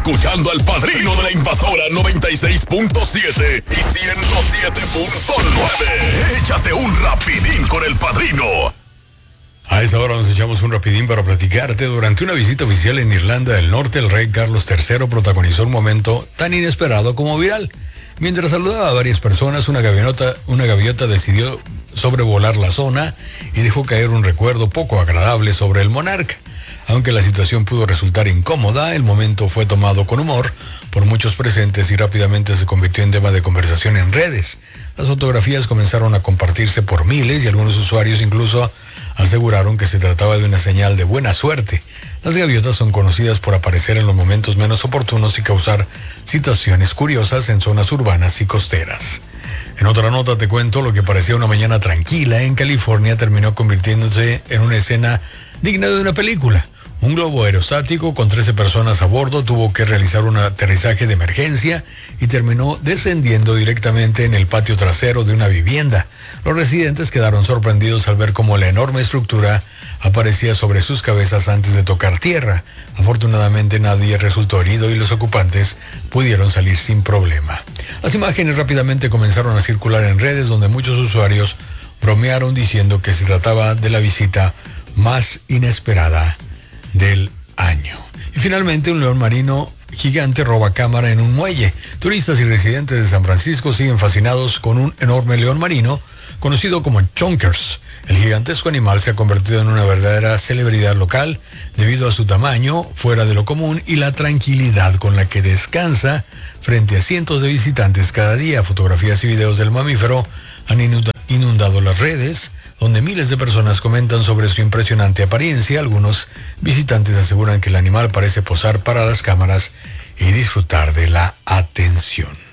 escuchando al Padrino de la Invasora 96.7 y 107.9. Échate un rapidín con el Padrino. A esa hora nos echamos un rapidín para platicarte. Durante una visita oficial en Irlanda del Norte, el rey Carlos III protagonizó un momento tan inesperado como viral. Mientras saludaba a varias personas, una gaviota decidió sobrevolar la zona y dejó caer un recuerdo poco agradable sobre el monarca. Aunque la situación pudo resultar incómoda, el momento fue tomado con humor por muchos presentes y rápidamente se convirtió en tema de conversación en redes. Las fotografías comenzaron a compartirse por miles y algunos usuarios incluso aseguraron que se trataba de una señal de buena suerte. Las gaviotas son conocidas por aparecer en los momentos menos oportunos y causar situaciones curiosas en zonas urbanas y costeras. En otra nota te cuento lo que parecía una mañana tranquila en California terminó convirtiéndose en una escena digna de una película. Un globo aerostático con 13 personas a bordo tuvo que realizar un aterrizaje de emergencia y terminó descendiendo directamente en el patio trasero de una vivienda. Los residentes quedaron sorprendidos al ver cómo la enorme estructura aparecía sobre sus cabezas antes de tocar tierra. Afortunadamente nadie resultó herido y los ocupantes pudieron salir sin problema. Las imágenes rápidamente comenzaron a circular en redes donde muchos usuarios bromearon diciendo que se trataba de la visita más inesperada del año. Y finalmente un león marino gigante roba cámara en un muelle. Turistas y residentes de San Francisco siguen fascinados con un enorme león marino conocido como Chonkers. El gigantesco animal se ha convertido en una verdadera celebridad local debido a su tamaño fuera de lo común y la tranquilidad con la que descansa frente a cientos de visitantes cada día. Fotografías y videos del mamífero han inundado las redes, donde miles de personas comentan sobre su impresionante apariencia. Algunos visitantes aseguran que el animal parece posar para las cámaras y disfrutar de la atención.